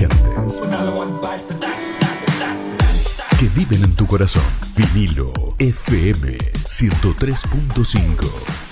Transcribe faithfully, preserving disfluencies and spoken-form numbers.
oyentes que viven en tu corazón. Vinilo F M ciento tres punto cinco.